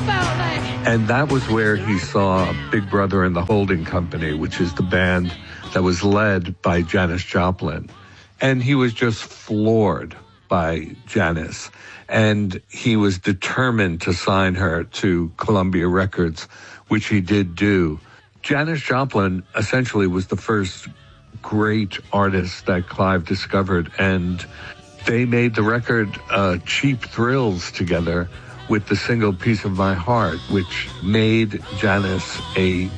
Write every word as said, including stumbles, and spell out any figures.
felt like. And that was where he saw Big Brother and the Holding Company, which is the band that was led by Janis Joplin. And he was just floored by Janis. And he was determined to sign her to Columbia Records, which he did do. Janis Joplin essentially was the first great artist that Clive discovered, and they made the record uh, Cheap Thrills together with the single Piece of My Heart, which made Janis a